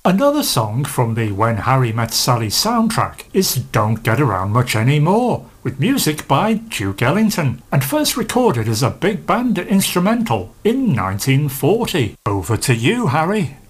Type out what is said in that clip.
Another song from the When Harry Met Sally soundtrack is Don't Get Around Much Anymore, with music by Duke Ellington, and first recorded as a big band instrumental in 1940. Over to you, Harry.